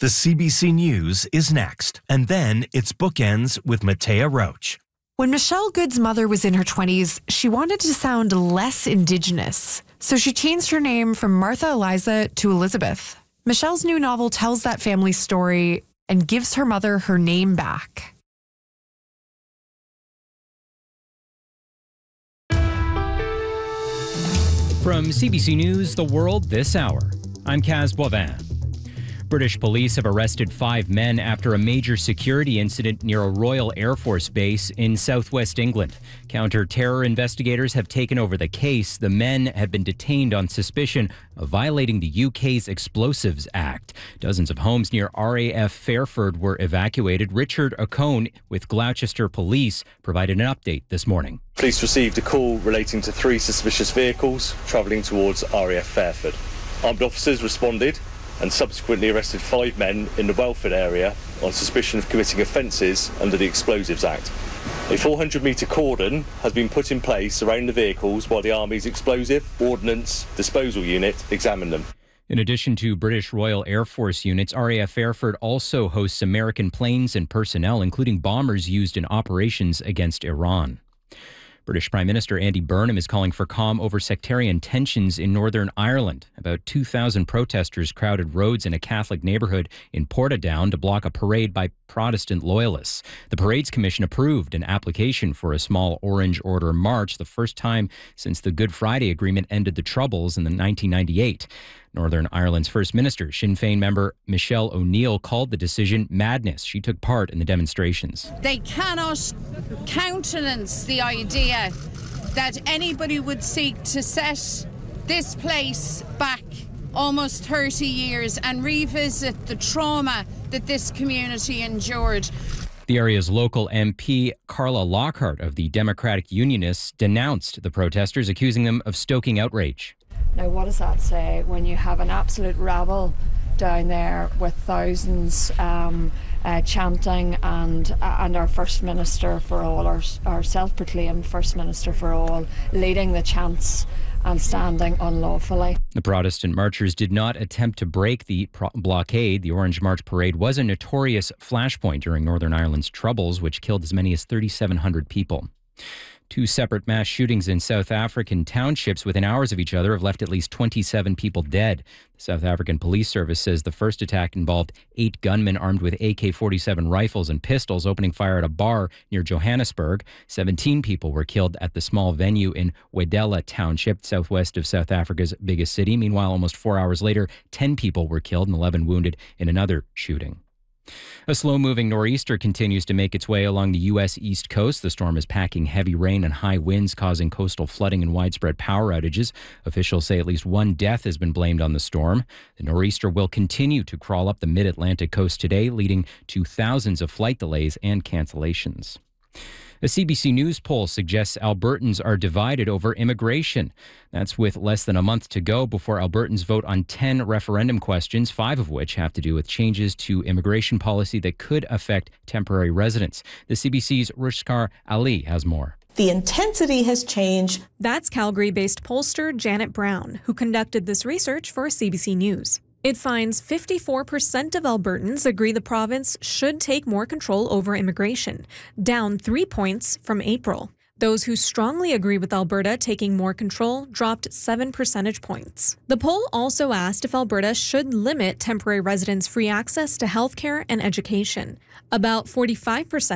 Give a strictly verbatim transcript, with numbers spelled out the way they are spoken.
The C B C News is next, and then it's Bookends with Matea Roach. When Michelle Good's mother was in her twenties, she wanted to sound less Indigenous, so she changed her name from Martha Eliza to Elizabeth. Michelle's new novel tells that family story and gives her mother her name back. From C B C News, The World This Hour, I'm Kaz Boivin. British police have arrested five men after a major security incident near a Royal Air Force base in southwest England. Counter-terror investigators have taken over the case. The men have been detained on suspicion of violating the U K's Explosives Act. Dozens of homes near R A F Fairford were evacuated. Richard O'Cone with Gloucester Police provided an update this morning. Police received a call relating to three suspicious vehicles travelling towards R A F Fairford. Armed officers responded and subsequently arrested five men in the Welford area on suspicion of committing offences under the Explosives Act. A four hundred metre cordon has been put in place around the vehicles while the Army's Explosive Ordnance Disposal Unit examine them. In addition to British Royal Air Force units, R A F Fairford also hosts American planes and personnel, including bombers used in operations against Iran. British Prime Minister Andy Burnham is calling for calm over sectarian tensions in Northern Ireland. About two thousand protesters crowded roads in a Catholic neighbourhood in Portadown to block a parade by Protestant loyalists. The Parades Commission approved an application for a small Orange Order march, the first time since the Good Friday Agreement ended the Troubles in nineteen ninety-eight. Northern Ireland's First Minister, Sinn Féin member Michelle O'Neill, called the decision madness. She took part in the demonstrations. They cannot countenance the idea that anybody would seek to set this place back almost thirty years and revisit the trauma that this community endured. The area's local M P, Carla Lockhart of the Democratic Unionists, denounced the protesters, accusing them of stoking outrage. Now, what does that say when you have an absolute rabble down there with thousands um, uh, chanting and uh, and our First Minister for all, our, our self-proclaimed First Minister for all, leading the chants and standing unlawfully? The Protestant marchers did not attempt to break the pro- blockade. The Orange March parade was a notorious flashpoint during Northern Ireland's Troubles, which killed as many as three thousand seven hundred people. Two separate mass shootings in South African townships within hours of each other have left at least twenty-seven people dead. The South African Police Service says the first attack involved eight gunmen armed with A K forty-seven rifles and pistols opening fire at a bar near Johannesburg. seventeen people were killed at the small venue in Wedella Township, southwest of South Africa's biggest city. Meanwhile, almost four hours later, ten people were killed and eleven wounded in another shooting. A slow-moving nor'easter continues to make its way along the U S East Coast. The storm is packing heavy rain and high winds, causing coastal flooding and widespread power outages. Officials say at least one death has been blamed on the storm. The nor'easter will continue to crawl up the mid-Atlantic coast today, leading to thousands of flight delays and cancellations. A C B C News poll suggests Albertans are divided over immigration. That's with less than a month to go before Albertans vote on ten referendum questions, five of which have to do with changes to immigration policy that could affect temporary residents. The C B C's Rushkar Ali has more. The intensity has changed. That's Calgary-based pollster Janet Brown, who conducted this research for C B C News. It finds fifty-four percent of Albertans agree the province should take more control over immigration, down three points from April. Those who strongly agree with Alberta taking more control dropped seven percentage points. The poll also asked if Alberta should limit temporary residents' free access to healthcare and education. About forty-five percent